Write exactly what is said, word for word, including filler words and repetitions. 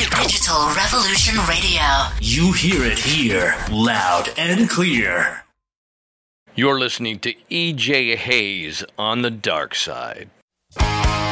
Digital Revolution Radio. You hear it here, loud and clear. You're listening to E J Hayes on the Dark Side.